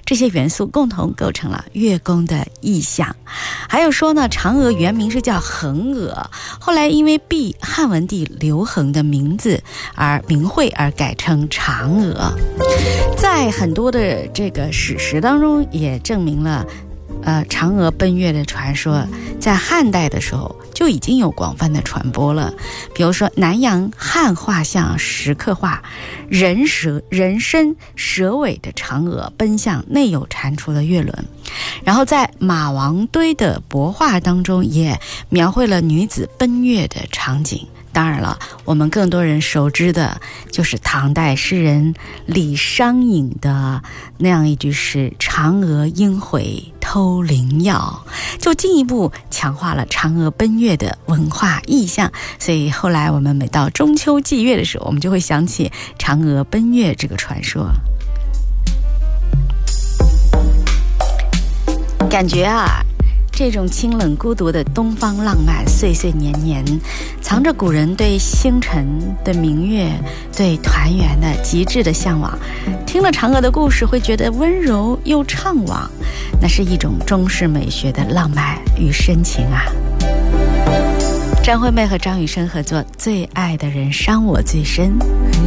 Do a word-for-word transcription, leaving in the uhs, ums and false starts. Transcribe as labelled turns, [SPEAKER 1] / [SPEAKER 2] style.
[SPEAKER 1] 这些元素共同构成了乐工的意象。还有说呢，嫦娥原名是叫恒娥，后来因为避汉文帝刘恒的名字而名讳而改成嫦娥。在很多的这个史实当中也证明了呃，嫦娥奔月的传说在汉代的时候就已经有广泛的传播了。比如说南阳汉画像石刻画人蛇人身蛇尾的嫦娥奔向内有蟾蜍的月轮，然后在马王堆的帛画当中也描绘了女子奔月的场景。当然了，我们更多人熟知的就是唐代诗人李商隐的那样一句诗：嫦娥应悔偷灵药，就进一步强化了嫦娥奔月的文化意象。所以后来我们每到中秋祭月的时候，我们就会想起嫦娥奔月这个传说。感觉啊，这种清冷孤独的东方浪漫，岁岁年年藏着古人对星辰、对明月、对团圆的极致的向往。听了嫦娥的故事，会觉得温柔又怅惘，那是一种中式美学的浪漫与深情啊。张惠妹和张雨生合作《最爱的人伤我最深》。